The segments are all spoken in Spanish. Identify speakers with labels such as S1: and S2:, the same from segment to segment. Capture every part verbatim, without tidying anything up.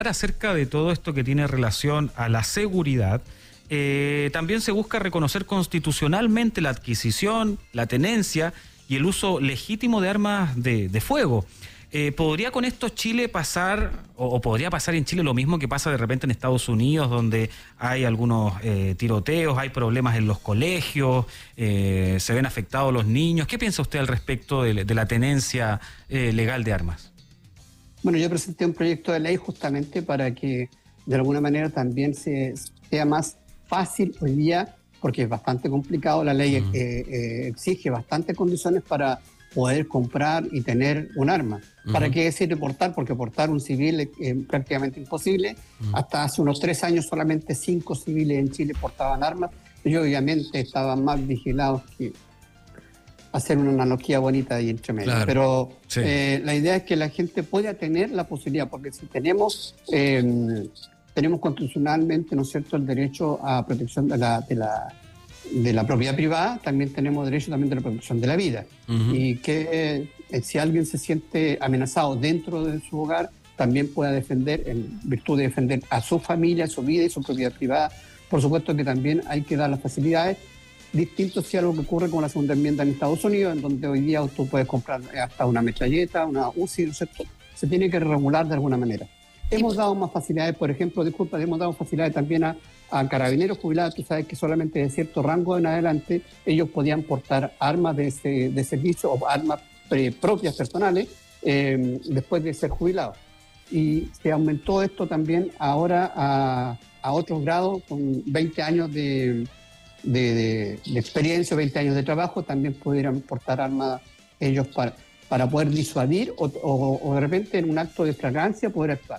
S1: Acerca de todo esto que tiene relación a la seguridad, eh, también se busca reconocer constitucionalmente la adquisición, la tenencia y el uso legítimo de armas de, de fuego. Eh, ¿Podría con esto Chile pasar, o, o podría pasar en Chile lo mismo que pasa de repente en Estados Unidos, donde hay algunos eh, tiroteos, hay problemas en los colegios, eh, se ven afectados los niños? ¿Qué piensa usted al respecto de, de la tenencia eh, legal de armas?
S2: Bueno, yo presenté un proyecto de ley justamente para que de alguna manera también se, sea más fácil hoy día, porque es bastante complicado, la ley uh-huh. eh, eh, exige bastantes condiciones para poder comprar y tener un arma. Uh-huh. ¿Para qué decir de portar? Porque portar un civil es eh, prácticamente imposible. Uh-huh. Hasta hace unos tres años solamente cinco civiles en Chile portaban armas y obviamente estaban más vigilados que hacer una analogía bonita ahí entre medio. Claro. Pero sí. eh, la idea es que la gente pueda tener la posibilidad, porque si tenemos eh, tenemos constitucionalmente, ¿no es cierto?, el derecho a protección de la, de la de la propiedad privada, también tenemos derecho también de la protección de la vida. Uh-huh. Y que eh, si alguien se siente amenazado dentro de su hogar, también pueda defender, en virtud de defender a su familia, su vida y su propiedad privada. Por supuesto que también hay que dar las facilidades, distinto si algo que ocurre con la segunda enmienda en Estados Unidos, en donde hoy día tú puedes comprar hasta una metralleta, una U C I, ¿no es cierto? Se tiene que regular de alguna manera. Hemos dado más facilidades, por ejemplo, disculpa, hemos dado facilidades también a, a carabineros jubilados. Tú sabes que solamente de cierto rango en adelante ellos podían portar armas de, ese, de servicio o armas pre, propias personales eh, después de ser jubilados. Y se aumentó esto también ahora a, a otros grados, con veinte años de, de, de, de experiencia, veinte años de trabajo, también pudieran portar armas ellos para, para poder disuadir o, o, o de repente en un acto de flagrancia poder actuar.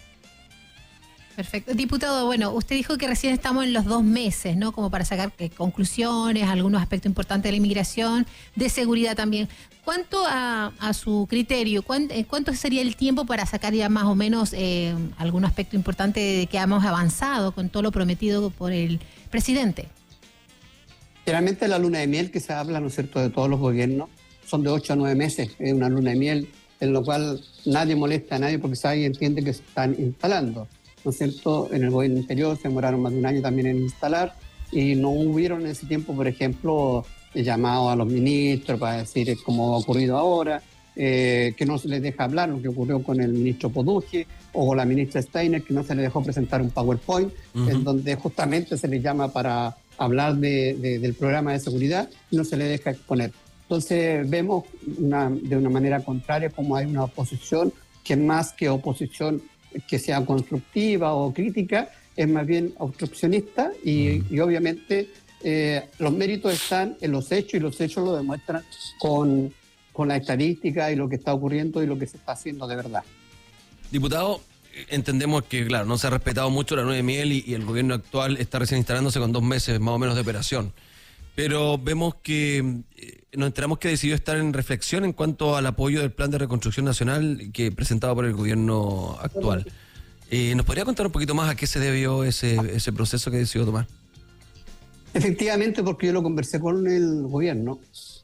S3: Perfecto. Diputado, bueno, usted dijo que recién estamos en los dos meses, ¿no? Como para sacar eh, conclusiones, algunos aspectos importantes de la inmigración, de seguridad también. ¿Cuánto a, a su criterio, cuánto, cuánto sería el tiempo para sacar ya más o menos eh, algún aspecto importante de que hemos avanzado con todo lo prometido por el presidente?
S2: Generalmente la luna de miel que se habla, ¿no es cierto?, de todos los gobiernos, son de ocho a nueve meses. Es una luna de miel en lo cual nadie molesta a nadie porque sabe y entiende que se están instalando. ¿No es cierto? En el gobierno anterior se demoraron más de un año también en instalar y no hubieron en ese tiempo, por ejemplo, llamado a los ministros para decir cómo ha ocurrido ahora, eh, que no se les deja hablar, lo que ocurrió con el ministro Poduje o con la ministra Steiner, que no se les dejó presentar un PowerPoint, uh-huh. en donde justamente se les llama para hablar de, de, del programa de seguridad y no se les deja exponer. Entonces vemos una, de una manera contraria cómo hay una oposición que más que oposición que sea constructiva o crítica, es más bien obstruccionista y, mm. y obviamente eh, los méritos están en los hechos y los hechos lo demuestran con, con la estadística y lo que está ocurriendo y lo que se está haciendo de verdad.
S4: Diputado, entendemos que, claro, no se ha respetado mucho la luna de miel y, y el gobierno actual está recién instalándose con dos meses más o menos de operación. Pero vemos que eh, nos enteramos que decidió estar en reflexión en cuanto al apoyo del Plan de Reconstrucción Nacional que presentado por el gobierno actual. Eh, ¿Nos podría contar un poquito más a qué se debió ese, ese proceso que decidió tomar?
S2: Efectivamente, porque yo lo conversé con el gobierno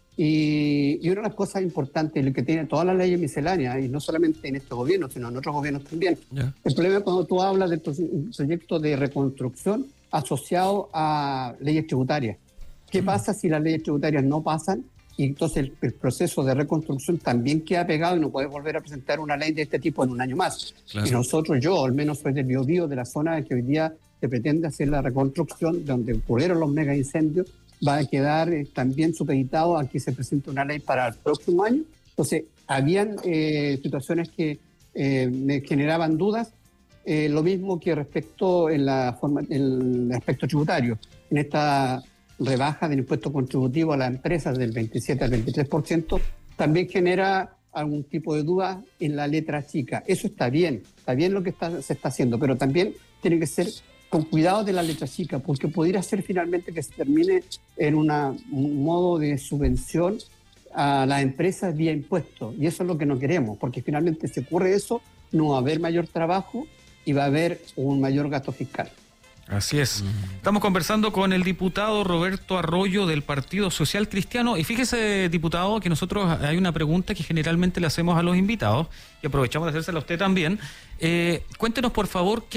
S2: y, y una de las cosas importantes, lo que tiene todas las leyes misceláneas, y no solamente en este gobierno, sino en otros gobiernos también, yeah. el problema es cuando tú hablas del proyecto de reconstrucción asociado a leyes tributarias. ¿Qué pasa si las leyes tributarias no pasan? Y entonces el, el proceso de reconstrucción también queda pegado y no puedes volver a presentar una ley de este tipo en un año más. Claro. Y nosotros, yo al menos soy del Biobío, de la zona en que hoy día se pretende hacer la reconstrucción, donde ocurrieron los mega incendios, va a quedar eh, también supeditado a que se presente una ley para el próximo año. Entonces, habían eh, situaciones que eh, me generaban dudas, eh, lo mismo que respecto en la forma, en el aspecto tributario. En esta rebaja del impuesto contributivo a las empresas del veintisiete al veintitrés por ciento, también genera algún tipo de duda en la letra chica. Eso está bien, está bien lo que está, se está haciendo, pero también tiene que ser con cuidado de la letra chica, porque podría ser finalmente que se termine en una, un modo de subvención a las empresas vía impuestos, y eso es lo que no queremos, porque finalmente si ocurre eso, no va a haber mayor trabajo y va a haber un mayor gasto fiscal.
S1: Así es. Estamos conversando con el diputado Roberto Arroyo del Partido Social Cristiano. Y fíjese, diputado, que nosotros hay una pregunta que generalmente le hacemos a los invitados y aprovechamos de hacérsela a usted también. Eh, cuéntenos, por favor, qué